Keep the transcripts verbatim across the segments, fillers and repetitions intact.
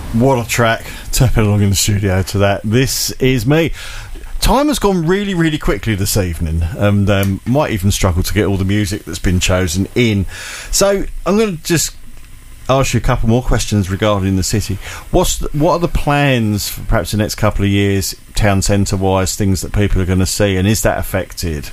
What a track. Tapping along in the studio to that. This is me. Time has gone really, really quickly this evening, and um, might even struggle to get all the music that's been chosen in. So I'm going to just ask you a couple more questions regarding the city. What's the, what are the plans for perhaps the next couple of years, town centre wise, things that people are going to see, and is that affected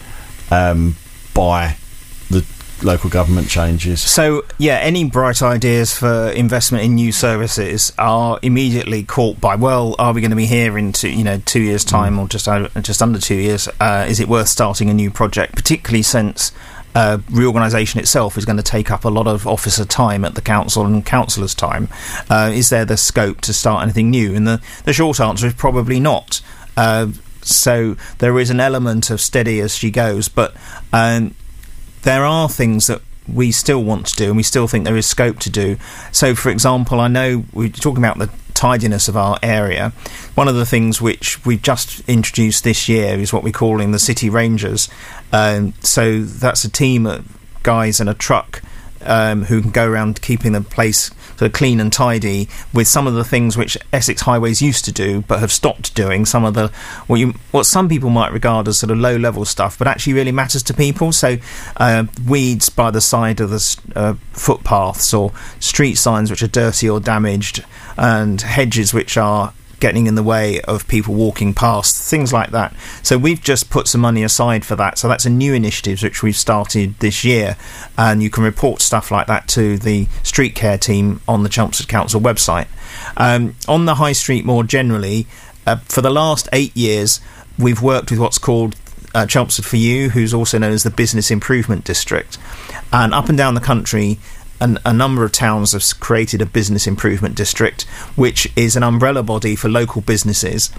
um, by the local government changes? So, yeah, any bright ideas for investment in new services are immediately caught by, well, are we going to be here in two, you know, two years' time, mm. or just over, just under two years? Uh, is it worth starting a new project, particularly since uh, reorganisation itself is going to take up a lot of officer time at the council and councillors' time? Uh, is there the scope to start anything new? And the, the short answer is probably not. Uh, so there is an element of steady as she goes, but um, there are things that we still want to do and we still think there is scope to do. So, for example, I know we're talking about the tidiness of our area. One of the things which we've just introduced this year is what we're calling the City Rangers. Um, so that's a team of guys in a truck um, who can go around keeping the place sort of clean and tidy, with some of the things which Essex Highways used to do but have stopped doing. Some of the what you what some people might regard as sort of low level stuff, but actually really matters to people. So uh, weeds by the side of the uh, footpaths, or street signs which are dirty or damaged, and hedges which are getting in the way of people walking past, things like that. So we've just put some money aside for that. So that's a new initiative which we've started this year, and you can report stuff like that to the street care team on the Chelmsford Council website. Um, on the High Street more generally, uh, for the last eight years we've worked with what's called uh, Chelmsford for You, who's also known as the Business Improvement District, and up and down the country An, a number of towns have created a business improvement district, which is an umbrella body for local businesses,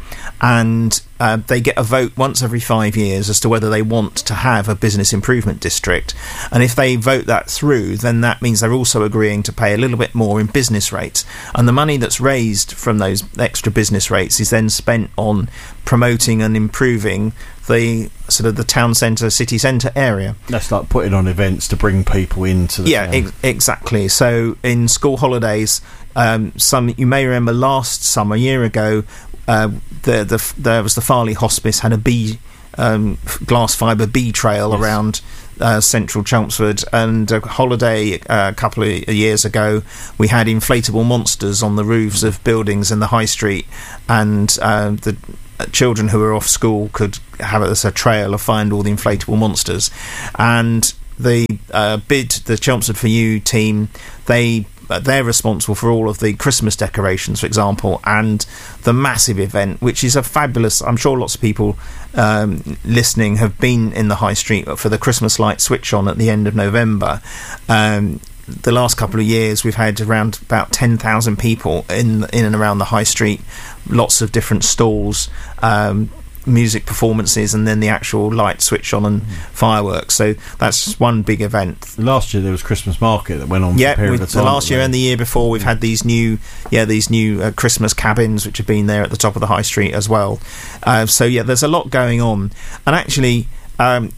and uh, they get a vote once every five years as to whether they want to have a business improvement district. And if they vote that through, then that means they're also agreeing to pay a little bit more in business rates, and the money that's raised from those extra business rates is then spent on promoting and improving the sort of the town centre, city centre area. That's like putting on events to bring people into the yeah, town. Ex- exactly. So in school holidays, um, some you may remember last summer, a year ago, uh, the, the there was the Farley Hospice had a bee um, glass fibre bee trail yes. around uh, central Chelmsford, and a holiday uh, a couple of years ago we had inflatable monsters on the roofs of buildings in the High Street, and uh, the children who were off school could have it as a trail of find all the inflatable monsters. And the uh, bid, the Chelmsford for You team, they uh, they're responsible for all of the Christmas decorations, for example, and the massive event, which is a fabulous, I'm sure lots of people um, listening have been in the High Street for the Christmas light switch on at the end of November. Um, the last couple of years we've had around about ten thousand people in in and around the High Street, lots of different stalls, um, music performances, and then the actual light switch on and mm. fireworks. So that's one big event. Last year there was Christmas market that went on yeah, for a period with of time. The last year and the year before we've had these new yeah these new uh, Christmas cabins which have been there at the top of the High Street as well. Uh, so yeah, there's a lot going on, and actually um,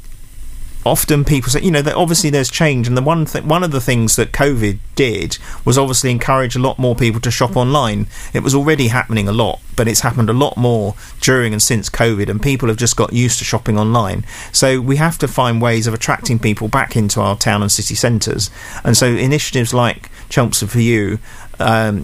often people say, you know, that obviously there's change, and the one th- one of the things that COVID did was obviously encourage a lot more people to shop online. It was already happening a lot, but it's happened a lot more during and since COVID, and people have just got used to shopping online. So we have to find ways of attracting people back into our town and city centres, and so initiatives like Chelmsford for You, um,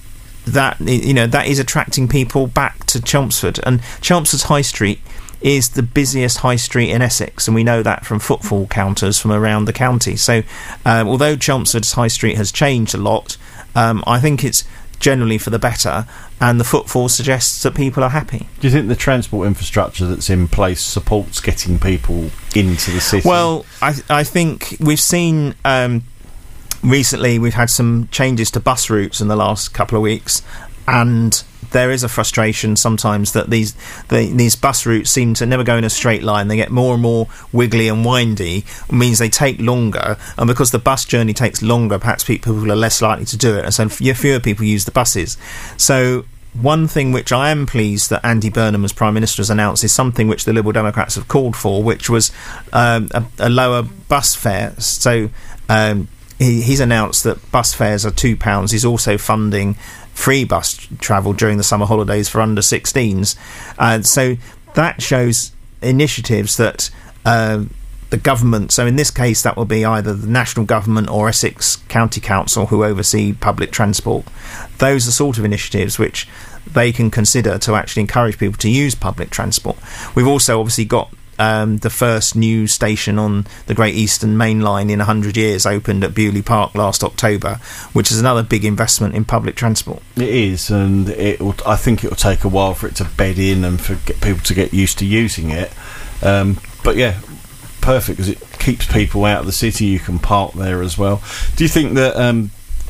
that you know that is attracting people back to Chelmsford. And Chelmsford's High Street is the busiest high street in Essex, and we know that from footfall counters from around the county. So um, although Chelmsford's High Street has changed a lot, um, I think it's generally for the better, and the footfall suggests that people are happy. Do you think the transport infrastructure that's in place supports getting people into the city? Well, I, I think we've seen um, recently we've had some changes to bus routes in the last couple of weeks, and there is a frustration sometimes that these the, these bus routes seem to never go in a straight line. They get more and more wiggly and windy. It means they take longer, and because the bus journey takes longer, perhaps people are less likely to do it, and so fewer people use the buses. So one thing which I am pleased that Andy Burnham as Prime Minister has announced is something which the Liberal Democrats have called for, which was um, a, a lower bus fare. So um, he, he's announced that bus fares are two pounds. He's also funding free bus travel during the summer holidays for under sixteens. Uh, so that shows initiatives that uh, the government, so in this case that will be either the national government or Essex County Council, who oversee public transport. Those are sort of initiatives which they can consider to actually encourage people to use public transport. We've also obviously got um, the first new station on the Great Eastern Main Line in one hundred years opened at Bewley Park last October, which is another big investment in public transport. It is, and it will, I think it will take a while for it to bed in and for get people to get used to using it. Um, but yeah, perfect, because it keeps people out of the city. You can park there as well. Do you think that um,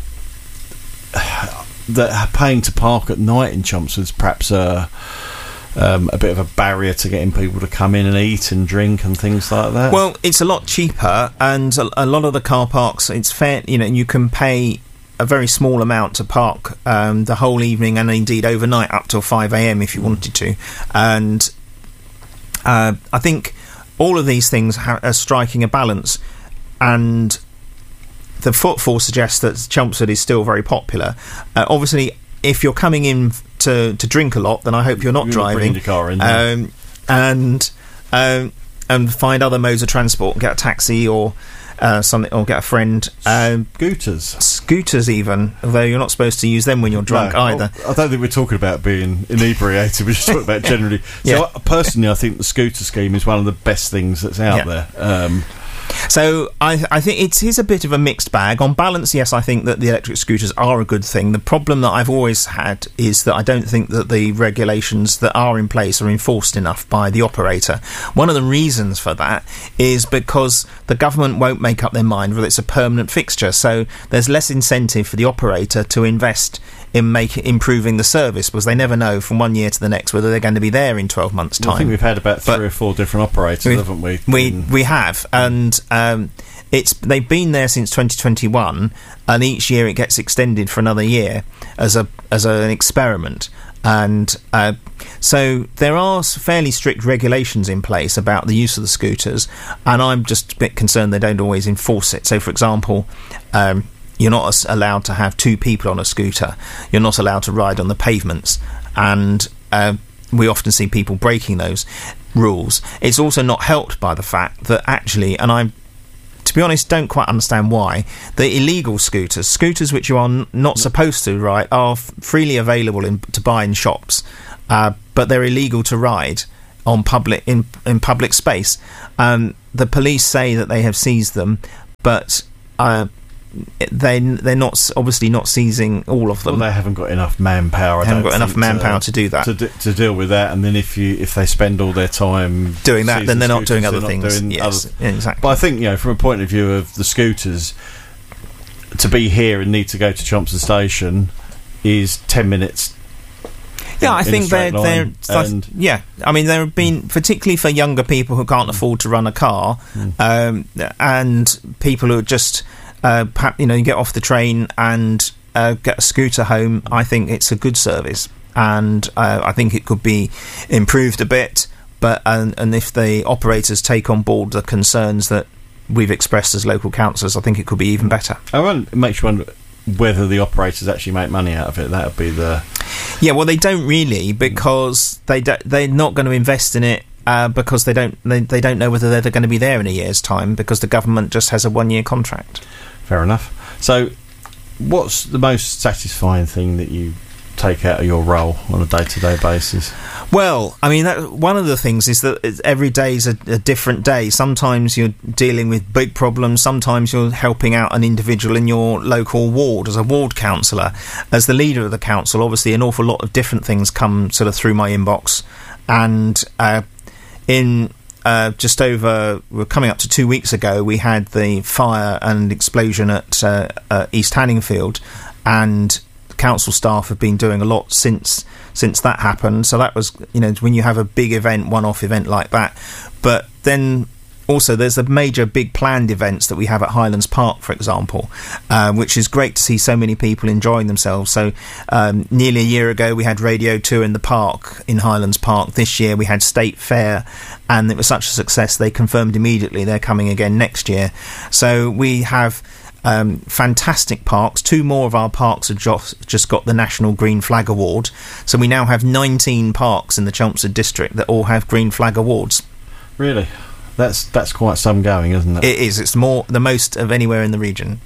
that paying to park at night in Chelmsford is perhaps a, um, a bit of a barrier to getting people to come in and eat and drink and things like that? Well, it's a lot cheaper, and a, a lot of the car parks, it's fair, you know, you can pay a very small amount to park um, the whole evening and indeed overnight up till five a.m. if you wanted to. And uh, I think all of these things ha- are striking a balance, and the footfall suggests that Chelmsford is still very popular. Uh, obviously, if you're coming in to, to drink a lot, then I hope you're not you're driving. Not your car in, um, and um, and find other modes of transport, get a taxi or uh, something, or get a friend. Um, scooters, scooters, even, although you're not supposed to use them when you're drunk no, either. I don't think we're talking about being inebriated. We're just talking about generally. Yeah. So, I, personally, I think the scooter scheme is one of the best things that's out Yeah. there. Um, So I, I think it is a bit of a mixed bag. On balance, yes, I think that the electric scooters are a good thing. The problem that I've always had is that I don't think that the regulations that are in place are enforced enough by the operator. One of the reasons for that is because the government won't make up their mind whether it's a permanent fixture. So there's less incentive for the operator to invest in make, improving the service, because they never know from one year to the next whether they're going to be there in twelve months' time. I think we've had about three But or four different operators, haven't we? We In- we have, and um, it's they've been there since twenty twenty-one, and each year it gets extended for another year as a as a, an experiment. And uh, so there are fairly strict regulations in place about the use of the scooters, and I'm just a bit concerned they don't always enforce it. So, for example, um, you're not as- allowed to have two people on a scooter. You're not allowed to ride on the pavements, and uh, we often see people breaking those rules. It's also not helped by the fact that actually, and I, to be honest, don't quite understand why, the illegal scooters, scooters which you are n- not supposed to ride, are f- freely available in, to buy in shops, uh, but they're illegal to ride on public in in public space. Um, the police say that they have seized them, but uh, they they're not obviously not seizing all of them. Well, they haven't got enough manpower. I They haven't don't got enough think, manpower to, to do that. to, d- to deal with that. And then if you if they spend all their time doing that, seizing then they're not scooters, doing other they're not things. doing Yes, other- yeah, exactly. But I think, you know, from a point of view of the scooters, to be here and need to go to Chelmsford Station is ten minutes. Yeah, in- I in a think straight they're, they're, line, and yeah. I mean, there have been, particularly for younger people who can't afford to run a car, um, and people who are just, uh, perhaps, you know, you get off the train and uh, get a scooter home. I think it's a good service, and uh, I think it could be improved a bit. But and, and if the operators take on board the concerns that we've expressed as local councillors, I think it could be even better. I wonder, it makes you wonder whether the operators actually make money out of it. That would be the... Yeah, well, they don't really, because they do, they're not going to invest in it uh, because they don't they, they don't know whether they're going to be there in a year's time, because the government just has a one year contract. Fair enough. So, what's the most satisfying thing that you take out of your role on a day-to-day basis? Well, I mean, that, one of the things is that it's- every day is a, a different day. Sometimes you're dealing with big problems. Sometimes you're helping out an individual in your local ward as a ward councillor. As the leader of the council, obviously an awful lot of different things come sort of through my inbox. And uh, in uh, just over, we're coming up to two weeks ago, we had the fire and explosion at uh, uh, East Hanningfield, and council staff have been doing a lot since since that happened. So that was, you know, when you have a big event, one-off event like that. But then also there's the major big planned events that we have at Highlands Park, for example, uh, which is great to see so many people enjoying themselves. So um, nearly a year ago we had Radio two in the park in Highlands Park. This year we had State Fair, and it was such a success they confirmed immediately they're coming again next year. So we have um, fantastic parks. Two more of our parks have just, just got the National Green Flag Award. So we now have nineteen parks in the Chelmsford district that all have Green Flag Awards. Really? That's that's quite some going, isn't it? It is. It's more the most of anywhere in the region.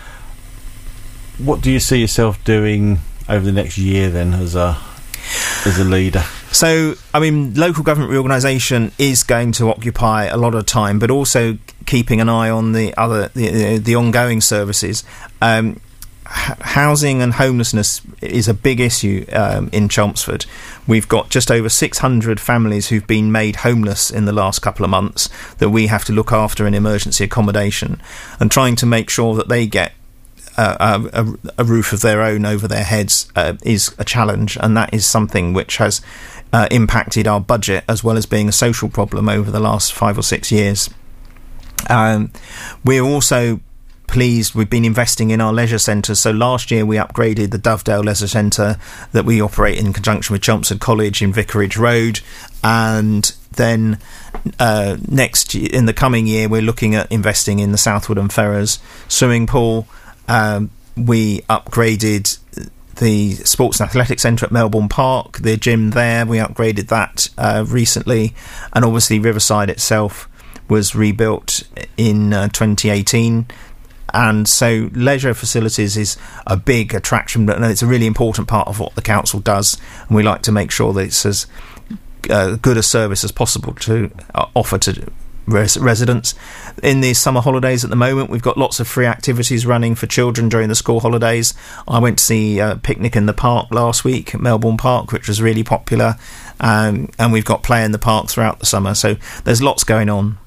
What do you see yourself doing over the next year then as a as a leader? So, I mean, local government reorganisation is going to occupy a lot of time, but also keeping an eye on the other the, the ongoing services. Um, h- housing and homelessness is a big issue um, in Chelmsford. We've got just over six hundred families who've been made homeless in the last couple of months that we have to look after in emergency accommodation, and trying to make sure that they get Uh, a, a roof of their own over their heads uh, is a challenge, and that is something which has uh, impacted our budget as well as being a social problem over the last five or six years. Um, we're also pleased we've been investing in our leisure centres. So last year we upgraded the Dovedale Leisure Centre that we operate in conjunction with Chelmsford College in Vicarage Road, and then uh, next year, in the coming year, we're looking at investing in the Southwood and Ferrers swimming pool. Um, we upgraded the Sports and Athletics Centre at Melbourne Park, the gym there, we upgraded that uh, recently, and obviously Riverside itself was rebuilt in uh, twenty eighteen, and so leisure facilities is a big attraction, but it's a really important part of what the council does, and we like to make sure that it's as uh, good a service as possible to uh, offer to Res- residents. In the summer holidays at the moment, we've got lots of free activities running for children during the school holidays. I went to see a picnic in the park last week at Melbourne Park, which was really popular, um, and we've got play in the park throughout the summer, so there's lots going on.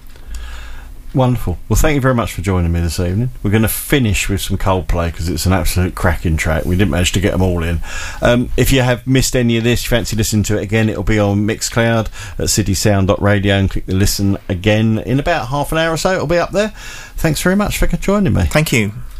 Wonderful. Well, thank you very much for joining me this evening. We're going to finish with some Coldplay because it's an absolute cracking track. We didn't manage to get them all in. Um, if you have missed any of this, you fancy listening to it again, it'll be on Mixcloud at city sound dot radio, and click the listen again in about half an hour or so. It'll be up there. Thanks very much for joining me. Thank you.